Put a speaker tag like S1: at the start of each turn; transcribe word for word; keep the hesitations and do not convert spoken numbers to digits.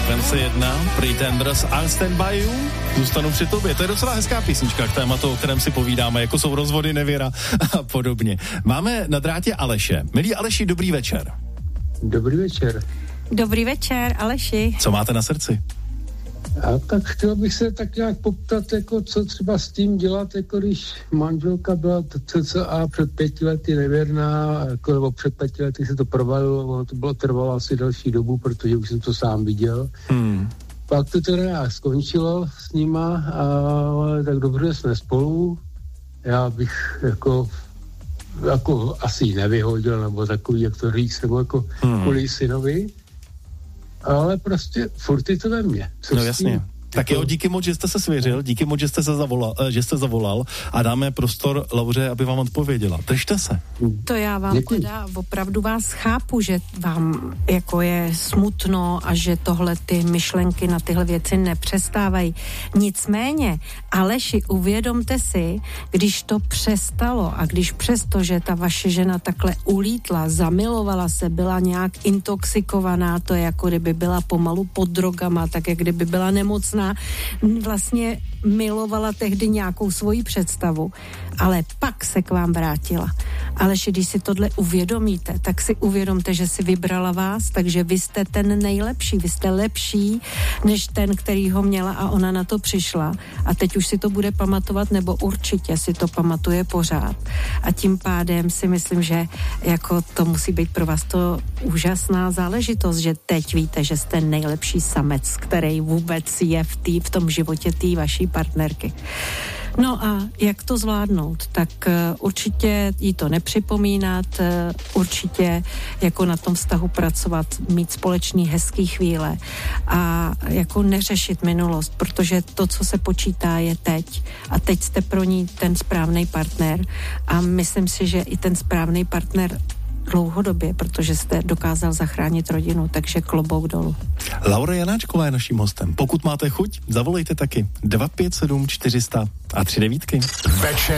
S1: Frekvence jedna, Pretenders a Stand By You. Zůstanu při tobě. To je docela hezká písnička k tématu, o kterém si povídáme, jako jsou rozvody, nevěra a podobně. Máme na drátě Aleše. Milí Aleši, dobrý večer.
S2: Dobrý večer.
S3: Dobrý večer, Aleši.
S1: Co máte na srdci?
S2: A tak chtěl bych se tak nějak poptat, jako co třeba s tím dělat, jako když manželka byla cca před pěti lety nevěrná, jako, nebo před pěti lety se to provalilo, ono to bylo trvalo asi další dobu, protože už jsem to sám viděl. Hmm. Pak to teda nějak skončilo s nima, ale tak dobře jsme spolu. Já bych jako, jako asi nevyhodil, nebo takový, jak to říct, nebo jako hmm. kvůli synovi. Ale prostě furt je to ve mně. Co
S1: no jasně. Tak jo, díky moc, že jste se svěřil, díky moc, že jste se zavolal, že jste zavolal a dáme prostor Lauře, aby vám odpověděla. Držte se.
S3: To já vám Děkuji. teda opravdu vás chápu, že vám jako je smutno a že tohle ty myšlenky na tyhle věci nepřestávají. Nicméně, Aleši, uvědomte si, když to přestalo a když přesto, že ta vaše žena takhle ulítla, zamilovala se, byla nějak intoxikovaná, to je jako kdyby byla pomalu pod drogama, tak jak kdyby byla nemocná, vlastně milovala tehdy nějakou svoji představu, ale pak se k vám vrátila. Ale když si tohle uvědomíte, tak si uvědomte, že si vybrala vás, takže vy jste ten nejlepší, vy jste lepší než ten, který ho měla a ona na to přišla. A teď už si to bude pamatovat, nebo určitě si to pamatuje pořád. A tím pádem si myslím, že jako to musí být pro vás to úžasná záležitost, že teď víte, že jste nejlepší samec, který vůbec je v, tý, v tom životě té vaší partnerky. No a jak to zvládnout? Tak uh, určitě jí to nepřipomínat, uh, určitě jako na tom vztahu pracovat, mít společný hezký chvíle a jako neřešit minulost, protože to, co se počítá, je teď. A teď jste pro ní ten správný partner a myslím si, že i ten správný partner dlouhodobě, protože jste dokázal zachránit rodinu, takže klobouk dolů.
S1: Laura Janáčková je naším hostem. Pokud máte chuť, zavolejte taky dva pět sedm čtyři sta a tři devítky. Večer